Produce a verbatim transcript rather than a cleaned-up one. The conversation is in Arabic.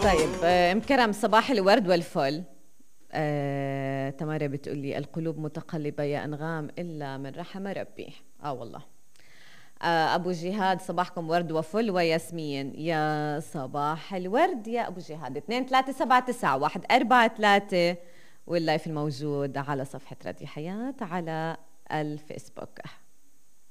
طيب ام كرم، صباح الورد والفل. آه، تمارا بتقولي القلوب متقلبة يا أنغام إلا من رحم ربي. آه والله. آه أبو جهاد، صباحكم ورد وفل وياسمين. يا صباح الورد يا أبو جهاد. اثنين ثلاثة سبعة تسعة واحد أربعة ثلاثة، واللايف الموجود على صفحة راديو حياة على الفيسبوك.